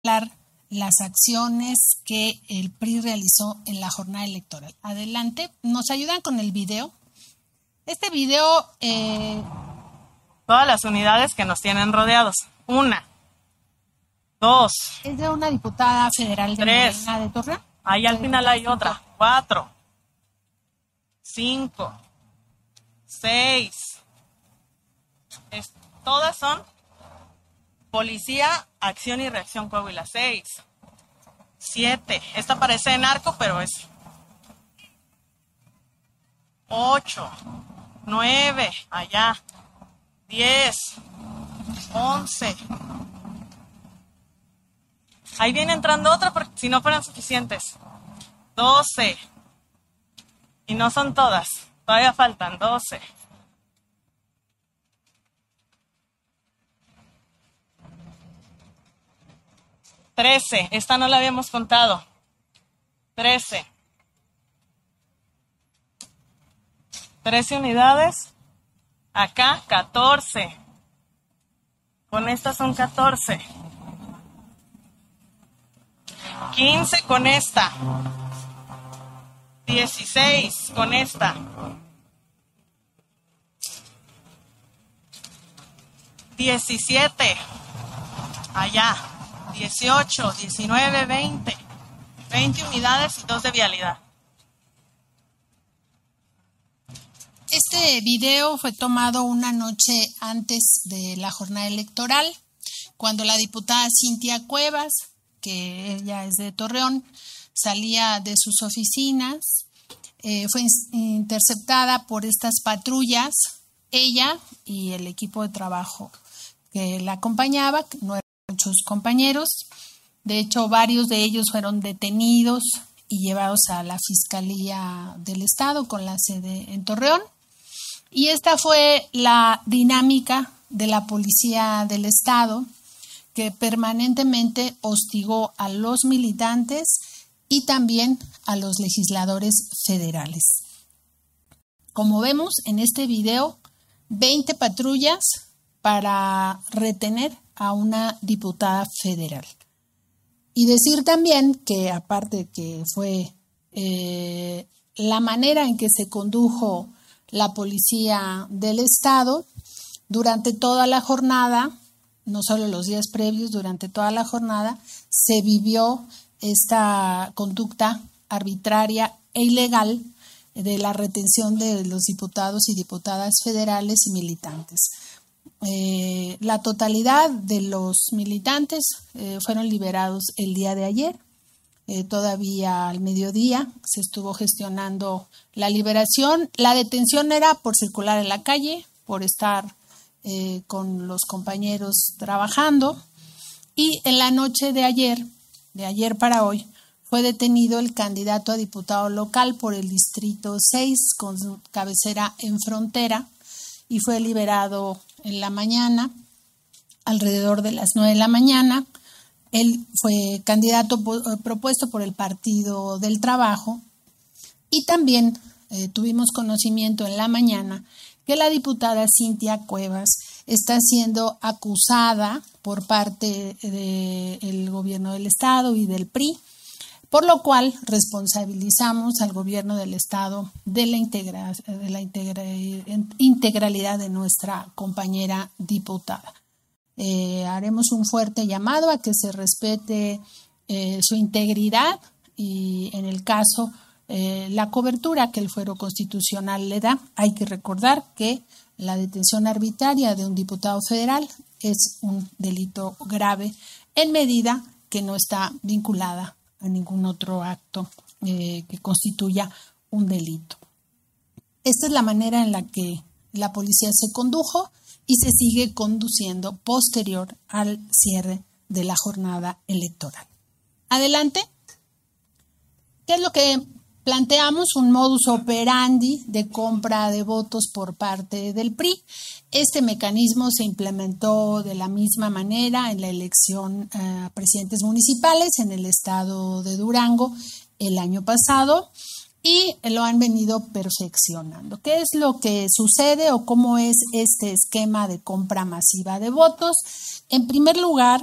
las acciones que el PRI realizó en la jornada electoral. Adelante, ¿nos ayudan con el video? Este video... Todas las unidades que nos tienen rodeados. 1, 2. Es de una diputada federal de 3. Morena de Torreón. Ahí al final hay otra. 4, 5, 6. Todas son Policía, Acción y Reacción Coahuila. 6, 7. Esta parece narco, pero es 8, 9. Allá. 10, 11. Ahí viene entrando otra porque si no fueran suficientes. 12. Y no son todas. Todavía faltan 12. 13. Esta no la habíamos contado. 13. 13 unidades. Acá 14. Con estas son 14. 15 con esta. 16 con esta. 17. Allá. 18, 19, 20. 20 unidades y 2 de vialidad. Este video fue tomado una noche antes de la jornada electoral, cuando la diputada Cintia Cuevas, que ella es de Torreón, salía de sus oficinas, fue interceptada por estas patrullas, ella y el equipo de trabajo que la acompañaba, no eran muchos compañeros, de hecho varios de ellos fueron detenidos y llevados a la Fiscalía del Estado con la sede en Torreón. Y esta fue la dinámica de la Policía del Estado, que permanentemente hostigó a los militantes y también a los legisladores federales. Como vemos en este video, 20 patrullas para retener a una diputada federal. Y decir también que, aparte que fue la manera en que se condujo la Policía del Estado, durante toda la jornada, no solo los días previos, durante toda la jornada, se vivió esta conducta arbitraria e ilegal de la retención de los diputados y diputadas federales y militantes. La totalidad de los militantes fueron liberados el día de ayer. Todavía al mediodía se estuvo gestionando la liberación. La detención era por circular en la calle, por estar con los compañeros trabajando. Y en la noche de ayer para hoy, fue detenido el candidato a diputado local por el Distrito 6 con cabecera en Frontera y fue liberado en la mañana, alrededor de las 9 de la mañana. Él fue candidato propuesto por el Partido del Trabajo y también tuvimos conocimiento en la mañana que la diputada Cintia Cuevas está siendo acusada por parte del gobierno del Estado y del PRI, por lo cual responsabilizamos al gobierno del Estado de la integralidad de nuestra compañera diputada. Haremos un fuerte llamado a que se respete su integridad y, en el caso, la cobertura que el fuero constitucional le da. Hay que recordar que la detención arbitraria de un diputado federal es un delito grave en medida que no está vinculada a ningún otro acto que constituya un delito. Esta es la manera en la que la policía se condujo y se sigue conduciendo posterior al cierre de la jornada electoral. Adelante. ¿Qué es lo que planteamos? Un modus operandi de compra de votos por parte del PRI. Este mecanismo se implementó de la misma manera en la elección a presidentes municipales en el estado de Durango el año pasado y lo han venido perfeccionando. ¿Qué es lo que sucede o cómo es este esquema de compra masiva de votos? En primer lugar,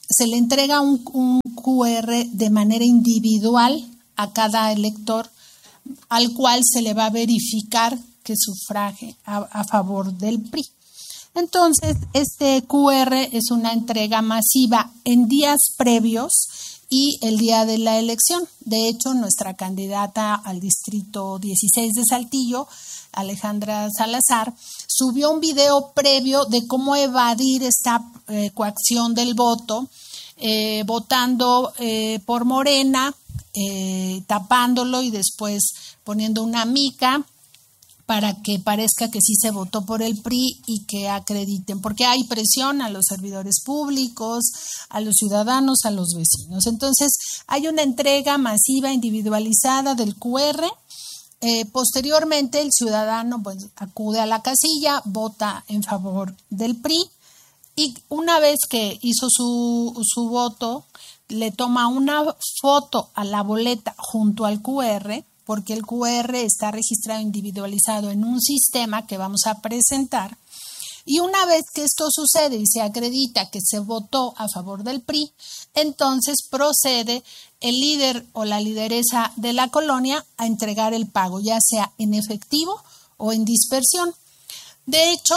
se le entrega un QR de manera individual a cada elector, al cual se le va a verificar que sufrague a favor del PRI. Entonces, este QR es una entrega masiva en días previos y el día de la elección. De hecho, nuestra candidata al distrito 16 de Saltillo, Alejandra Salazar, subió un video previo de cómo evadir esta coacción del voto, votando por Morena, tapándolo y después poniendo una mica para que parezca que sí se votó por el PRI y que acrediten, porque hay presión a los servidores públicos, a los ciudadanos, a los vecinos. Entonces, hay una entrega masiva individualizada del QR. Posteriormente, el ciudadano pues, acude a la casilla, vota en favor del PRI y una vez que hizo su voto, le toma una foto a la boleta junto al QR, porque el QR está registrado individualizado en un sistema que vamos a presentar. Y una vez que esto sucede y se acredita que se votó a favor del PRI, entonces procede el líder o la lideresa de la colonia a entregar el pago, ya sea en efectivo o en dispersión. De hecho,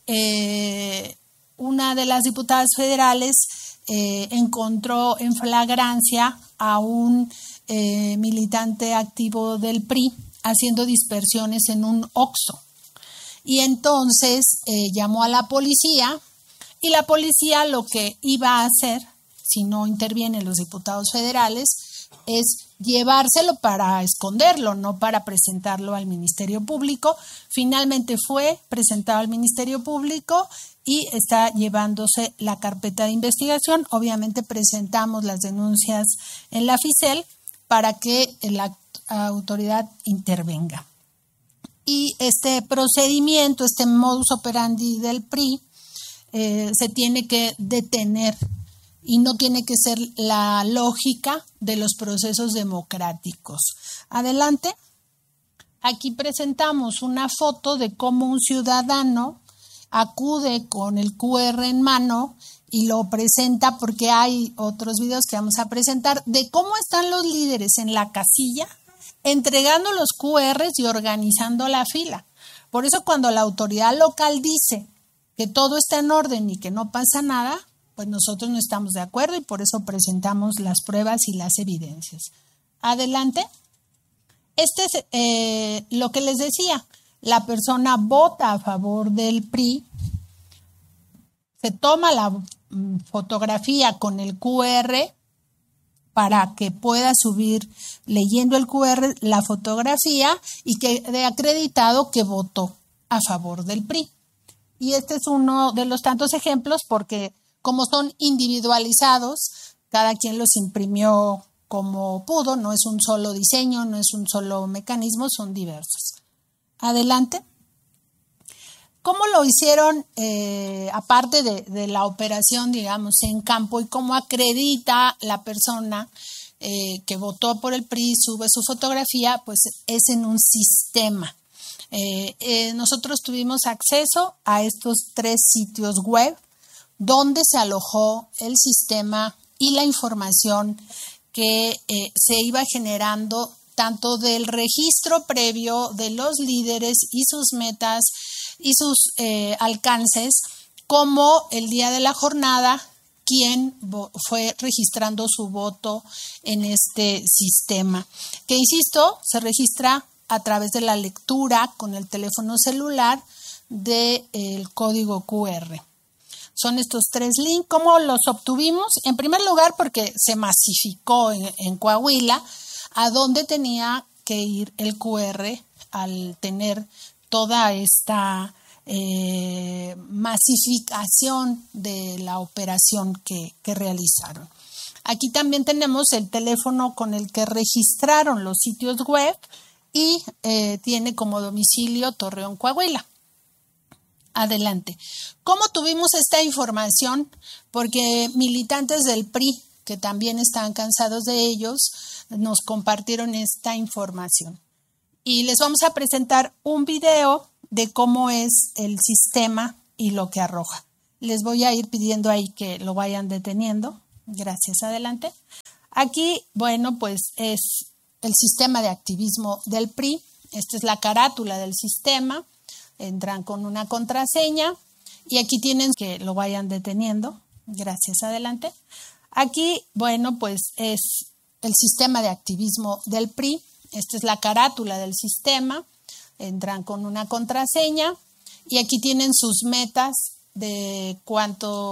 una de las diputadas federales encontró en flagrancia a un militante activo del PRI haciendo dispersiones en un Oxxo. Y entonces llamó a la policía y la policía lo que iba a hacer, si no intervienen los diputados federales, es llevárselo para esconderlo, no para presentarlo al Ministerio Público. Finalmente fue presentado al Ministerio Público y está llevándose la carpeta de investigación. Obviamente presentamos las denuncias en la FICEL para que la autoridad intervenga. Y este procedimiento, este modus operandi del PRI, se tiene que detener y no tiene que ser la lógica de los procesos democráticos. Adelante. Aquí presentamos una foto de cómo un ciudadano acude con el QR en mano y lo presenta, porque hay otros videos que vamos a presentar de cómo están los líderes en la casilla entregando los QRs y organizando la fila. Por eso cuando la autoridad local dice que todo está en orden y que no pasa nada, pues nosotros no estamos de acuerdo y por eso presentamos las pruebas y las evidencias. Adelante. Este es lo que les decía. La persona vota a favor del PRI, se toma la fotografía con el QR para que pueda subir leyendo el QR la fotografía y quede acreditado que votó a favor del PRI. Y este es uno de los tantos ejemplos porque como son individualizados, cada quien los imprimió como pudo, no es un solo diseño, no es un solo mecanismo, son diversos. Adelante. ¿Cómo lo hicieron, aparte de la operación, digamos, en campo y cómo acredita la persona que votó por el PRI, sube su fotografía? Pues es en un sistema. Nosotros tuvimos acceso a estos 3 sitios web donde se alojó el sistema y la información que se iba generando tanto del registro previo de los líderes y sus metas y sus alcances, como el día de la jornada, quien fue registrando su voto en este sistema, que insisto, se registra a través de la lectura con el teléfono celular del código QR. Son estos 3 links. ¿Cómo los obtuvimos? En primer lugar, porque se masificó en Coahuila, a donde tenía que ir el QR al tener toda esta masificación de la operación que realizaron. Aquí también tenemos el teléfono con el que registraron los sitios web y tiene como domicilio Torreón, Coahuila. Adelante. ¿Cómo tuvimos esta información? Porque militantes del PRI, que también estaban cansados de ellos, nos compartieron esta información. Y les vamos a presentar un video de cómo es el sistema y lo que arroja. Les voy a ir pidiendo ahí que lo vayan deteniendo. Gracias, adelante. Aquí, bueno, pues es el sistema de activismo del PRI. Esta es la carátula del sistema. Entran con una contraseña y aquí tienen que lo vayan deteniendo. Gracias, adelante. Aquí, bueno, pues es el sistema de activismo del PRI. Esta es la carátula del sistema. Entran con una contraseña y aquí tienen sus metas de cuánto